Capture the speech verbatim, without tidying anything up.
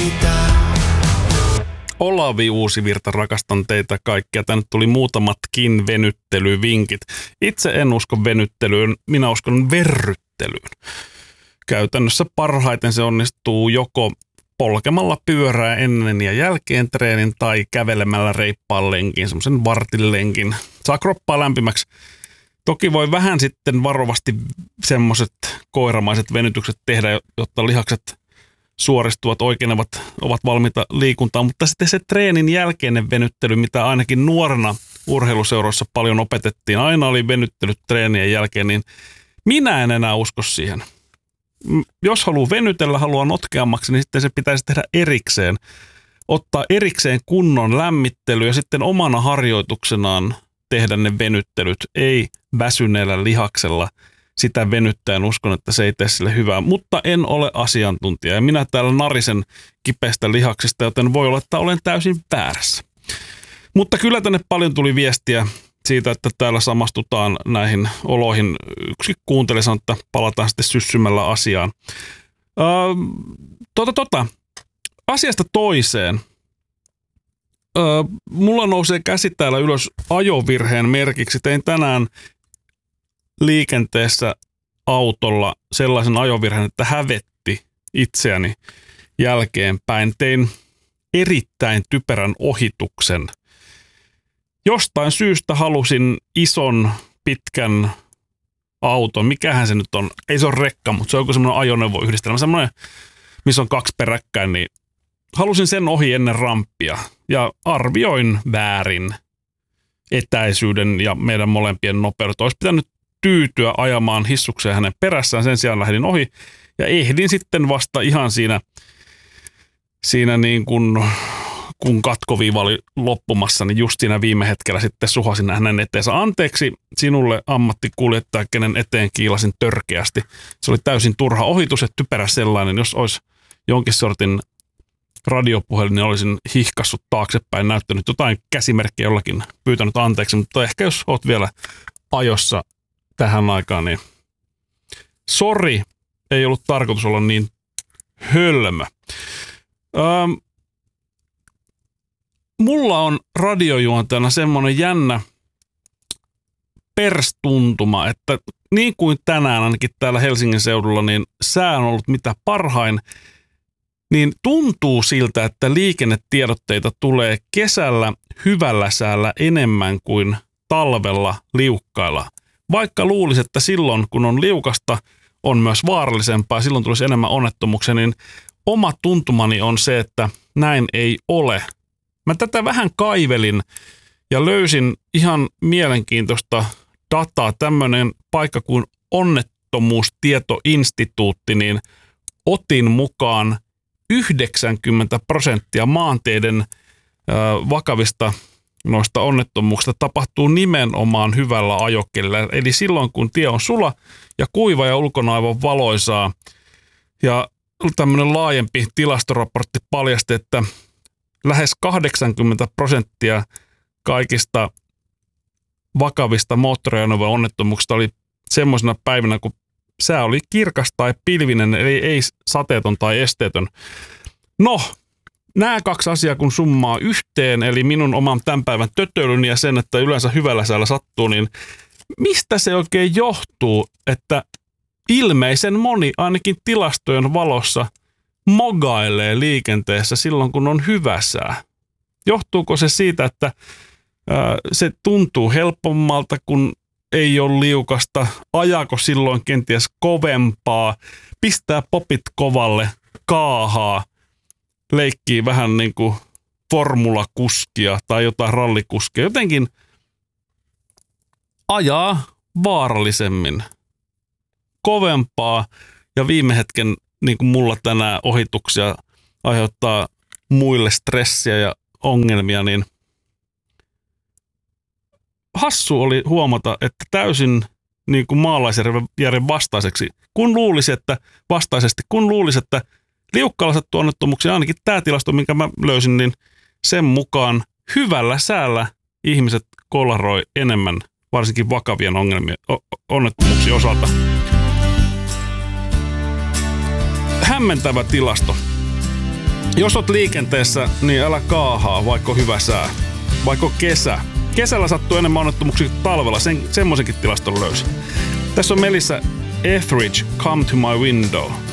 Olavi Uusivirta, rakastan teitä kaikkia. Tänne tuli muutamatkin venyttelyvinkit. Itse en usko venyttelyyn, minä uskon verryttelyyn. Käytännössä parhaiten se onnistuu joko polkemalla pyörää ennen ja jälkeen treenin tai kävelemällä reippaan lenkin, semmoisen vartin lenkin. Saa kroppaa lämpimäksi. Toki voi vähän sitten varovasti semmoiset koiramaiset venytykset tehdä, jotta lihakset suoristuvat, oikenevat, ovat valmiita liikuntaan, mutta sitten se treenin jälkeinen venyttely, mitä ainakin nuorena urheiluseuroissa paljon opetettiin, aina oli venyttelyt treenien jälkeen, niin minä en enää usko siihen. Jos haluaa venytellä, haluaa notkeammaksi, niin sitten se pitäisi tehdä erikseen. Ottaa erikseen kunnon lämmittely ja sitten omana harjoituksenaan tehdä ne venyttelyt, ei väsyneellä lihaksella. Sitä venyttäen uskon, että se ei tee sille hyvää, mutta en ole asiantuntija ja minä täällä narisen kipeästä lihaksista, joten voi olla, että olen täysin väärässä. Mutta kyllä tänne paljon tuli viestiä siitä, että täällä samastutaan näihin oloihin. Yksi kuunteli sanoi, että palataan sitten syssymällä asiaan. Öö, tota, tota, asiasta toiseen. Öö, mulla nousee käsi täällä ylös ajovirheen merkiksi. Tein tänään liikenteessä autolla sellaisen ajovirheen, että hävetti itseäni jälkeenpäin. Tein erittäin typerän ohituksen. Jostain syystä halusin ison, pitkän auton. Mikähän se nyt on? Ei se ole rekka, mutta se on joku semmoinen ajoneuvoyhdistelmä. Semmoinen, missä on kaksi peräkkäin, niin halusin sen ohi ennen ramppia. Ja arvioin väärin etäisyyden ja meidän molempien nopeudet. Olisi pitänyt tyytyä ajamaan hissukseen hänen perässään. Sen sijaan lähdin ohi ja ehdin sitten vasta ihan siinä, siinä niin kuin, kun katkoviiva oli loppumassa, niin just siinä viime hetkellä sitten suhasin hänen eteensä. Anteeksi sinulle ammattikuljettaja, kenen eteen kiilasin törkeästi. Se oli täysin turha ohitus ja typerä sellainen. Jos olisi jonkin sortin radiopuhelin, niin olisin hihkassut taaksepäin, näyttänyt jotain käsimerkkiä jollakin, pyytänyt anteeksi, mutta ehkä jos olet vielä ajossa tähän aikaan, niin sori, ei ollut tarkoitus olla niin hölmö. Ähm, mulla on radiojuontajana semmoinen jännä perstuntuma, että niin kuin tänään ainakin täällä Helsingin seudulla, niin sää on ollut mitä parhain, niin tuntuu siltä, että liikennetiedotteita tulee kesällä hyvällä säällä enemmän kuin talvella liukkailla. Vaikka luulisi, että silloin kun on liukasta, on myös vaarallisempaa ja silloin tulisi enemmän onnettomuuksia, niin oma tuntumani on se, että näin ei ole. Mä tätä vähän kaivelin ja löysin ihan mielenkiintoista dataa. Tämmöinen paikka kuin Onnettomuustietoinstituutti, niin otin mukaan yhdeksänkymmentä prosenttia maanteiden ö, vakavista noista onnettomuuksista tapahtuu nimenomaan hyvällä ajokelilla. Eli silloin, kun tie on sula ja kuiva ja ulkona aivan valoisaa. Ja tämmöinen laajempi tilastoraportti paljasti, että lähes kahdeksankymmentä prosenttia kaikista vakavista moottoriajoneuvojen onnettomuuksista oli semmoisena päivinä, kun sää oli kirkas tai pilvinen, eli ei sateeton tai esteetön. No, nämä kaksi asiaa kun summaa yhteen, eli minun oman tämän päivän tötöilyni ja sen, että yleensä hyvällä säällä sattuu, niin mistä se oikein johtuu, että ilmeisen moni, ainakin tilastojen valossa, mogailee liikenteessä silloin, kun on hyvä sää? Johtuuko se siitä, että ää, se tuntuu helpommalta, kun ei ole liukasta? Ajaako silloin kenties kovempaa? Pistää popit kovalle, kaahaa, leikkii vähän niin kuin formulakuskia tai jotain rallikuskia. Jotenkin ajaa vaarallisemmin, kovempaa ja viime hetken, niin kuin mulla tänään ohituksia aiheuttaa muille stressiä ja ongelmia, niin hassu oli huomata, että täysin niin kuin maalaisjärjen vastaiseksi, kun luulisi, että vastaisesti, kun luulisi, että liukkaalla sattuu onnettomuuksia, ainakin tämä tilasto, minkä mä löysin, niin sen mukaan hyvällä säällä ihmiset kolaroi enemmän, varsinkin vakavien ongelmien, onnettomuuksien osalta. Hämmentävä tilasto. Jos oot liikenteessä, niin älä kaahaa, vaikka on hyvä sää. Vaikka on kesä. Kesällä sattuu enemmän onnettomuuksia kuin talvella, sen, semmoisenkin tilaston löysin. Tässä on Melissa Etheridge, Come to my window.